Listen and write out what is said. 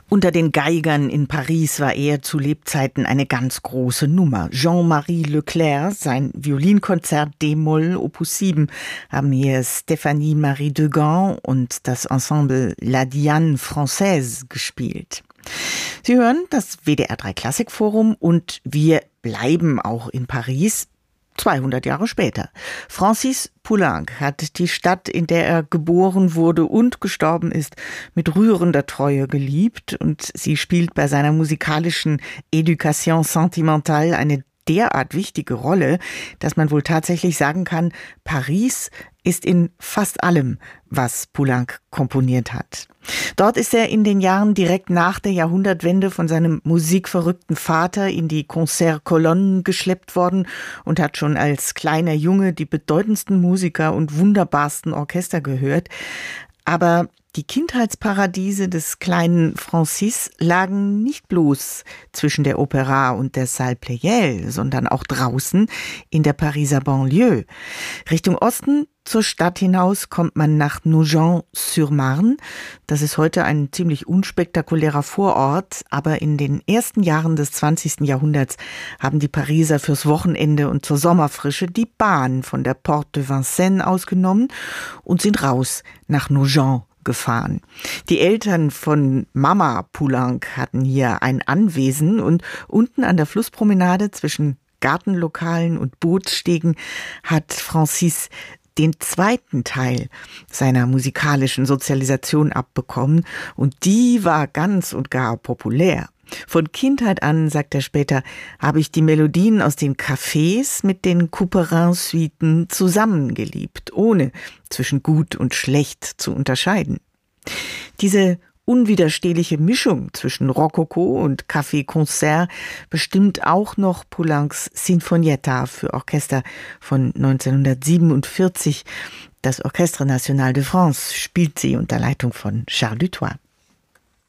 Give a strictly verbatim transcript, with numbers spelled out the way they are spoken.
Unter den Geigern in Paris war er zu Lebzeiten eine ganz große Nummer. Jean-Marie Leclerc, sein Violinkonzert D-Moll Opus sieben, haben hier Stéphanie Marie Degan und das Ensemble La Diane Française gespielt. Sie hören das W D R drei Klassikforum und wir bleiben auch in Paris. zweihundert Jahre später. Francis Poulenc hat die Stadt, in der er geboren wurde und gestorben ist, mit rührender Treue geliebt und sie spielt bei seiner musikalischen Éducation sentimentale eine derart wichtige Rolle, dass man wohl tatsächlich sagen kann, Paris ist in fast allem, was Poulenc komponiert hat. Dort ist er in den Jahren direkt nach der Jahrhundertwende von seinem musikverrückten Vater in die Concertcolonne geschleppt worden und hat schon als kleiner Junge die bedeutendsten Musiker und wunderbarsten Orchester gehört. Aber die Kindheitsparadiese des kleinen Francis lagen nicht bloß zwischen der Opéra und der Salle Pleyel, sondern auch draußen in der Pariser Banlieue. Richtung Osten zur Stadt hinaus kommt man nach Nogent-sur-Marne. Das ist heute ein ziemlich unspektakulärer Vorort, aber in den ersten Jahren des zwanzigsten Jahrhunderts haben die Pariser fürs Wochenende und zur Sommerfrische die Bahn von der Porte de Vincennes ausgenommen und sind raus nach Nogent gefahren. Die Eltern von Mama Poulenc hatten hier ein Anwesen und unten an der Flusspromenade zwischen Gartenlokalen und Bootsstegen hat Francis den zweiten Teil seiner musikalischen Sozialisation abbekommen und die war ganz und gar populär. Von Kindheit an, sagt er später, habe ich die Melodien aus den Cafés mit den Couperin-Suiten zusammengeliebt, ohne zwischen gut und schlecht zu unterscheiden. Diese unwiderstehliche Mischung zwischen Rokoko und Café-Concert bestimmt auch noch Poulencs Sinfonietta für Orchester von neunzehnhundertsiebenundvierzig. Das Orchestre National de France spielt sie unter Leitung von Charles Dutoit.